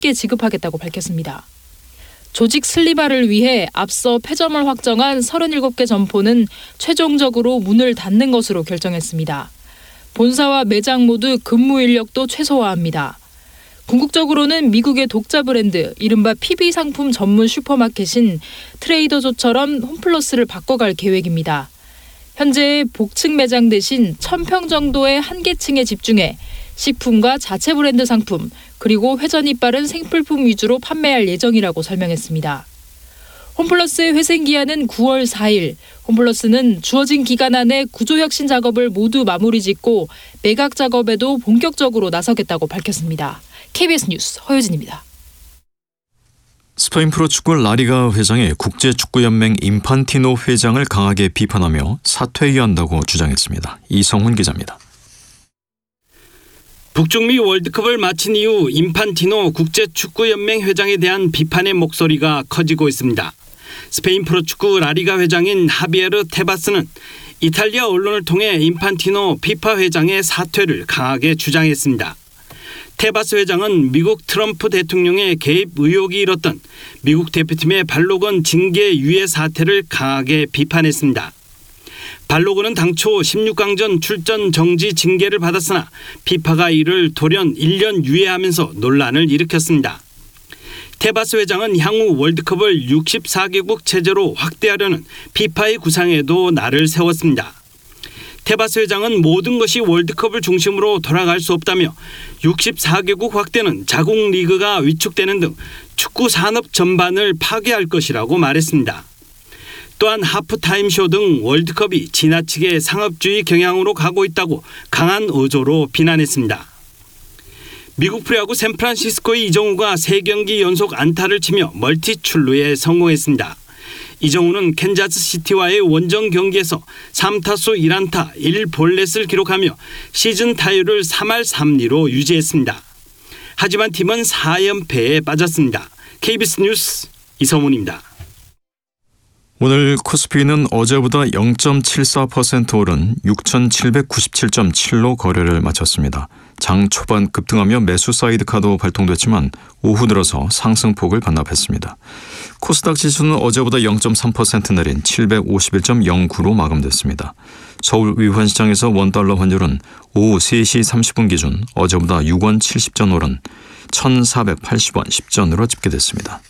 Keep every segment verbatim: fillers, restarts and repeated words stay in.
함께 지급하겠다고 밝혔습니다. 조직 슬림화를 위해 앞서 폐점을 확정한 서른일곱 개 점포는 최종적으로 문을 닫는 것으로 결정했습니다. 본사와 매장 모두 근무 인력도 최소화합니다. 궁극적으로는 미국의 독자 브랜드, 이른바 피비 상품 전문 슈퍼마켓인 트레이더조처럼 홈플러스를 바꿔갈 계획입니다. 현재 복층 매장 대신 천 평 정도의 한 개층에 집중해 식품과 자체 브랜드 상품, 그리고 회전이 빠른 생필품 위주로 판매할 예정이라고 설명했습니다. 홈플러스의 회생기한은 구월 사일, 홈플러스는 주어진 기간 안에 구조혁신 작업을 모두 마무리 짓고 매각 작업에도 본격적으로 나서겠다고 밝혔습니다. 케이비에스 뉴스 허효진입니다. 스페인 프로축구 라리가 회장이 국제축구연맹 인판티노 회장을 강하게 비판하며 사퇴해야 한다고 주장했습니다. 이성훈 기자입니다. 북중미 월드컵을 마친 이후 인판티노 국제축구연맹 회장에 대한 비판의 목소리가 커지고 있습니다. 스페인 프로축구 라리가 회장인 하비에르 테바스는 이탈리아 언론을 통해 인판티노 피파 회장의 사퇴를 강하게 주장했습니다. 테바스 회장은 미국 트럼프 대통령의 개입 의혹이 일었던 미국 대표팀의 발로건 징계 유예 사태를 강하게 비판했습니다. 발로건은 당초 십육 강전 출전 정지 징계를 받았으나 피파가 이를 돌연 일 년 유예하면서 논란을 일으켰습니다. 테바스 회장은 향후 월드컵을 육십사 개국 체제로 확대하려는 피파의 구상에도 날을 세웠습니다. 테바스 회장은 모든 것이 월드컵을 중심으로 돌아갈 수 없다며 육십사 개국 확대는 자국 리그가 위축되는 등 축구 산업 전반을 파괴할 것이라고 말했습니다. 또한 하프타임쇼 등 월드컵이 지나치게 상업주의 경향으로 가고 있다고 강한 어조로 비난했습니다. 미국 프로야구 샌프란시스코의 이정우가 세 경기 연속 안타를 치며 멀티 출루에 성공했습니다. 이정우는 캔자스시티와의 원정 경기에서 삼 타수 일 안타 일 볼넷을 기록하며 시즌 타율을 삼 할 삼 리로 유지했습니다. 하지만 팀은 사 연패에 빠졌습니다. 케이비에스 뉴스 이성훈입니다. 오늘 코스피는 어제보다 영 점 칠사 퍼센트 오른 육천칠백구십칠 점 칠로 거래를 마쳤습니다. 장 초반 급등하며 매수 사이드카도 발동됐지만 오후 들어서 상승폭을 반납했습니다. 코스닥 지수는 어제보다 영 점 삼 퍼센트 내린 칠백오십일 점 영구로 마감됐습니다. 서울 위환시장에서 원달러 환율은 오후 세 시 삼십 분 기준 어제보다 육 원 칠십 전 오른 천사백팔십 원 십 전으로 집계됐습니다.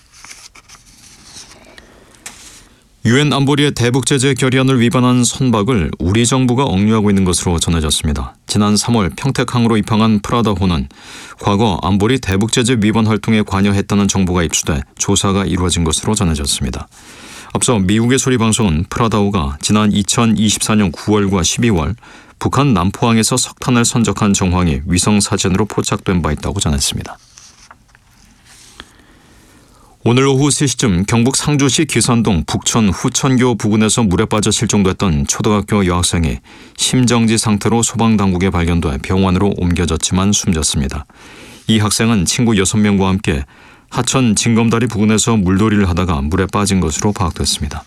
유엔 안보리의 대북제재 결의안을 위반한 선박을 우리 정부가 억류하고 있는 것으로 전해졌습니다. 지난 삼월 평택항으로 입항한 프라다호는 과거 안보리 대북제재 위반 활동에 관여했다는 정보가 입수돼 조사가 이루어진 것으로 전해졌습니다. 앞서 미국의 소리 방송은 프라다호가 지난 이천이십사 년 구월과 십이월 북한 남포항에서 석탄을 선적한 정황이 위성사진으로 포착된 바 있다고 전했습니다. 오늘 오후 세 시쯤 경북 상주시 기산동 북천 후천교 부근에서 물에 빠져 실종됐던 초등학교 여학생이 심정지 상태로 소방당국에 발견돼 병원으로 옮겨졌지만 숨졌습니다. 이 학생은 친구 여섯 명과 함께 하천 징검다리 부근에서 물놀이를 하다가 물에 빠진 것으로 파악됐습니다.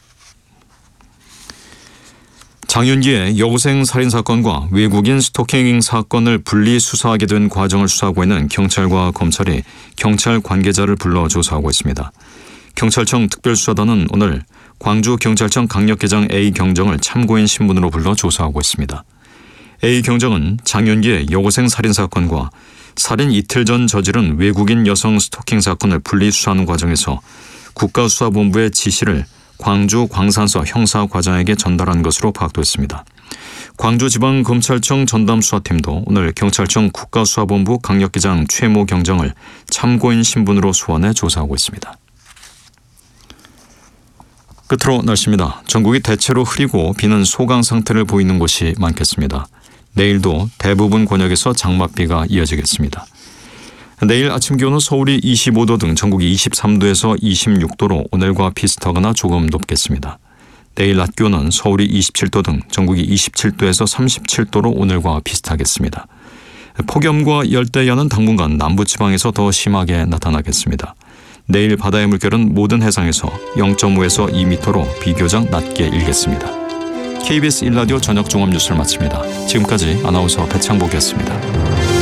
장윤기의 여고생 살인사건과 외국인 스토킹 사건을 분리 수사하게 된 과정을 수사하고 있는 경찰과 검찰이 경찰 관계자를 불러 조사하고 있습니다. 경찰청 특별수사단은 오늘 광주경찰청 강력계장 A경정을 참고인 신분으로 불러 조사하고 있습니다. A경정은 장윤기의 여고생 살인사건과 살인 이틀 전 저지른 외국인 여성 스토킹 사건을 분리 수사하는 과정에서 국가수사본부의 지시를 광주 광산서 형사과장에게 전달한 것으로 파악됐습니다. 광주지방검찰청 전담수사팀도 오늘 경찰청 국가수사본부 강력기장 최모 경정을 참고인 신분으로 소환해 조사하고 있습니다. 끝으로 날씨입니다. 전국이 대체로 흐리고 비는 소강 상태를 보이는 곳이 많겠습니다. 내일도 대부분 권역에서 장맛비가 이어지겠습니다. 내일 아침 기온은 서울이 이십오 도 등 전국이 이십삼 도에서 이십육 도로 오늘과 비슷하거나 조금 높겠습니다. 내일 낮 기온은 서울이 이십칠 도 등 전국이 이십칠 도에서 삼십칠 도로 오늘과 비슷하겠습니다. 폭염과 열대야는 당분간 남부지방에서 더 심하게 나타나겠습니다. 내일 바다의 물결은 모든 해상에서 영 점 오에서 이 미터로 비교적 낮게 일겠습니다. 케이비에스 일 라디오 저녁 종합 뉴스를 마칩니다. 지금까지 아나운서 배창복이었습니다.